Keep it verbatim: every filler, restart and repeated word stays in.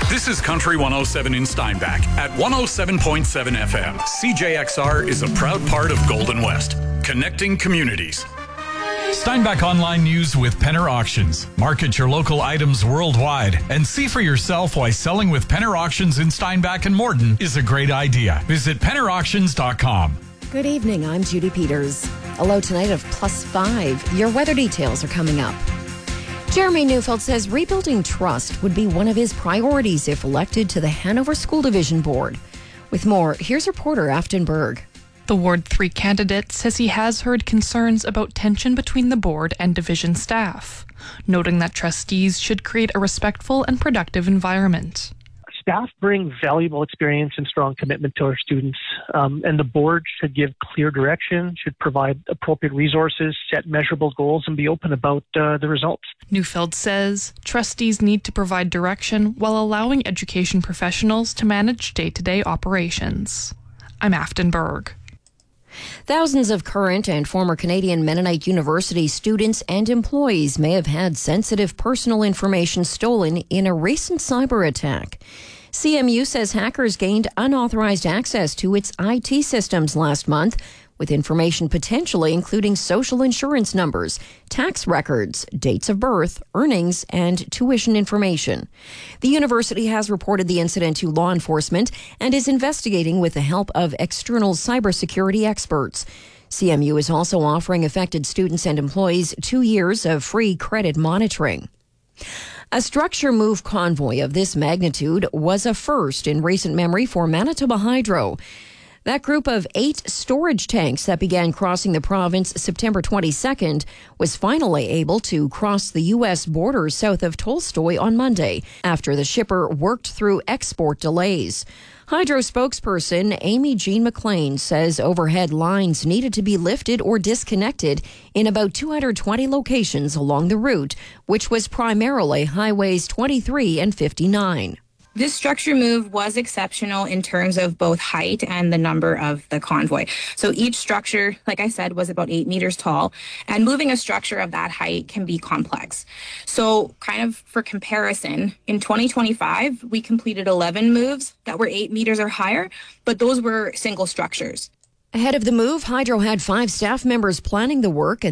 This is Country one oh seven in Steinbach at one oh seven point seven F M. C J X R is a proud part of Golden West, connecting communities. Steinbach Online News with Penner Auctions. Market your local items worldwide and see for yourself why selling with Penner Auctions in Steinbach and Morton is a great idea. Visit penner auctions dot com. Good evening, I'm Judy Peters. A low tonight of plus five. Your weather details are coming up. Jeremy Neufeld says rebuilding trust would be one of his priorities if elected to the Hanover School Division Board. With more, here's reporter Afton Berg. The Ward three candidate says he has heard concerns about tension between the board and division staff, noting that trustees should create a respectful and productive environment. Staff bring valuable experience and strong commitment to our students, um, and the board should give clear direction, should provide appropriate resources, set measurable goals, and be open about uh, the results. Neufeld says trustees need to provide direction while allowing education professionals to manage day-to-day operations. I'm Afton Berg. Thousands of current and former Canadian Mennonite University students and employees may have had sensitive personal information stolen in a recent cyber attack. C M U says hackers gained unauthorized access to its I T systems last month, with information potentially including social insurance numbers, tax records, dates of birth, earnings, and tuition information. The university has reported the incident to law enforcement and is investigating with the help of external cybersecurity experts. C M U is also offering affected students and employees two years of free credit monitoring. A structure move convoy of this magnitude was a first in recent memory for Manitoba Hydro. That group of eight storage tanks that began crossing the province September twenty-second was finally able to cross the U S border south of Tolstoy on Monday after the shipper worked through export delays. Hydro spokesperson Amy Jean McLean says overhead lines needed to be lifted or disconnected in about two hundred twenty locations along the route, which was primarily highways twenty-three and fifty-nine. This structure move was exceptional in terms of both height and the number of the convoy. So each structure, like I said, was about eight meters tall, and moving a structure of that height can be complex. So kind of for comparison, in twenty twenty-five, we completed eleven moves that were eight meters or higher, but those were single structures. Ahead of the move, Hydro had five staff members planning the work and